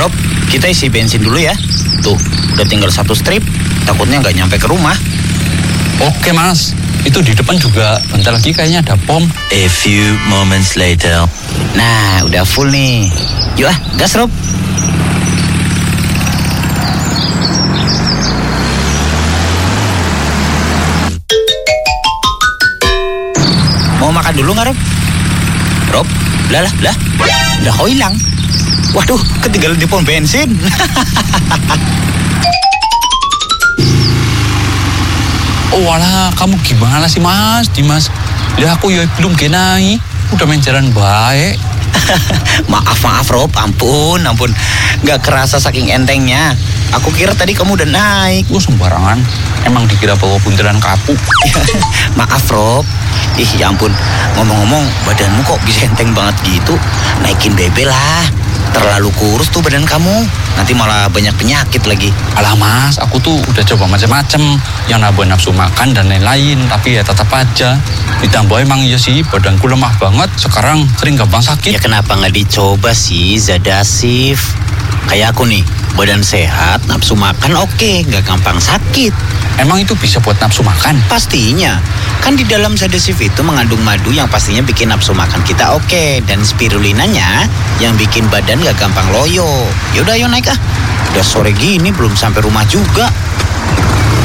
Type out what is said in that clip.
Rob, kita isi bensin dulu ya. Tuh, udah tinggal 1 strip. Takutnya nggak nyampe ke rumah. Oke mas, itu di depan juga bentar lagi kayaknya ada pom. A few moments later. Nah, udah full nih. Yuk gas Rob. Mau makan dulu nggak Rob? Rob, lah, udah kau hilang. Waduh, ketinggalan di pom bensin. Oh walah, kamu gimana sih mas, Dimas? Ya aku ya belum kenai, udah main jalan baik. Maaf Rob, ampun. Nggak kerasa saking entengnya. Aku kira tadi kamu udah naik. Sembarangan, emang dikira bawa buntelan kapuk. Maaf Rob. Ya ampun, ngomong-ngomong badanmu kok bisa enteng banget gitu? Naikin bebe lah. Terlalu kurus tuh badan kamu. Nanti malah banyak penyakit lagi. Alah mas, aku tuh udah coba macam-macam, yang nambah nafsu makan dan lain-lain, tapi ya tetap aja. Ditambah emang iya sih, badanku lemah banget. Sekarang sering gampang sakit. Ya kenapa nggak dicoba sih Zadasif? Kayak aku nih, badan sehat, nafsu makan oke, nggak gampang sakit. Emang itu bisa buat nafsu makan? Pastinya. Kan di dalam Zadasif itu mengandung madu yang pastinya bikin nafsu makan kita oke. Dan spirulinanya yang bikin badan gak gampang loyo. Yaudah ayo naik ah. Udah sore gini belum sampai rumah juga.